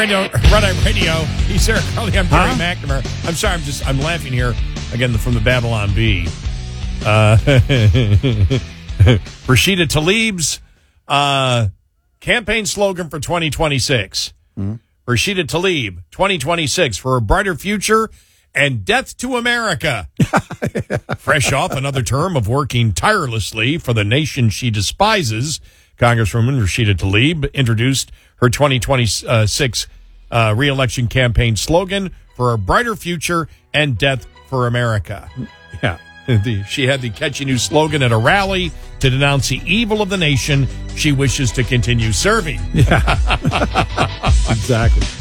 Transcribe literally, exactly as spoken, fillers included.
Radio, Red Eye Radio. He's Eric Carly. I'm Gary Huh? McNamara. I'm sorry. I'm just. I'm laughing here again from the Babylon Bee. Uh, Rashida Tlaib's uh, campaign slogan for twenty twenty-six. Mm-hmm. Rashida Tlaib, twenty twenty-six, for a brighter future and death to America. Fresh off another term of working tirelessly for the nation she despises, Congresswoman Rashida Tlaib introduced her twenty twenty-six uh, re-election campaign slogan for a brighter future and death for America. Yeah. The, she had the catchy new slogan at a rally to denounce the evil of the nation she wishes to continue serving. Yeah. Exactly.